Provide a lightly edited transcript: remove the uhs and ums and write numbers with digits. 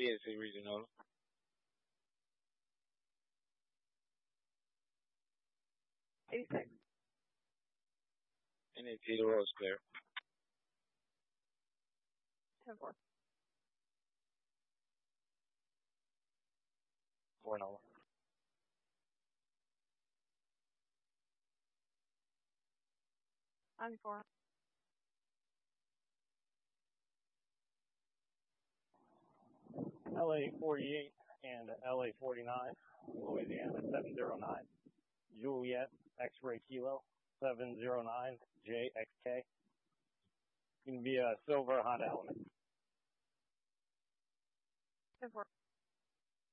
Yes, original. '86. And it's it was clear. 10-4. 4-0. 94. LA 48 and LA 49, Louisiana 709. Juliet X-Ray Kilo 709 JXK. Going to be a silver Honda Element. 10-4.